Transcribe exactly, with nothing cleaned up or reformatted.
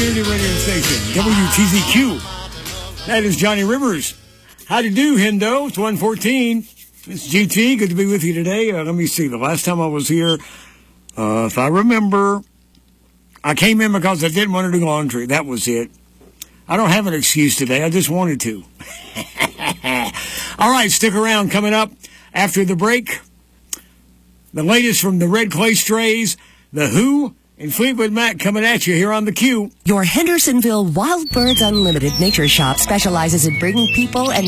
community radio station, W T Z Q. That is Johnny Rivers. How to do, Hendo? It's one fourteen. It's G T. Good to be with you today. Uh, let me see. The last time I was here, uh, if I remember, I came in because I didn't want to do laundry. That was it. I don't have an excuse today. I just wanted to. All right, stick around. Coming up after the break, the latest from the Red Clay Strays, The Who, and Fleetwood Mac coming at you here on the Q. Your Hendersonville Wild Birds Unlimited Nature Shop specializes in bringing people and